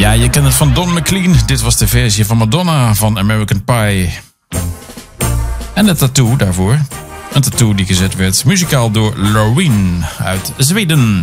Ja, je kent het van Don McLean. Dit was de versie van Madonna van American Pie. En de tattoo daarvoor. Een tattoo die gezet werd muzikaal door Loreen uit Zweden.